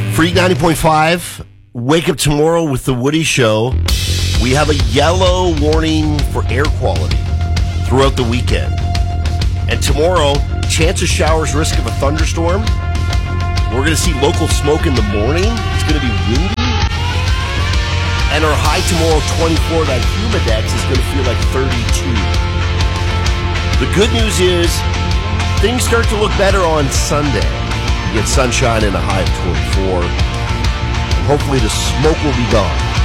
Freak 90.5, wake up tomorrow with the Woody Show. We have a yellow warning for air quality throughout the weekend. And tomorrow, chance of showers, risk of a thunderstorm. We're going to see local smoke in the morning. It's going to be windy. And our high tomorrow, 24, that humidex is going to feel like 32. The good news is things start to look better on Sunday. You get sunshine and a high of 24. And hopefully the smoke will be gone.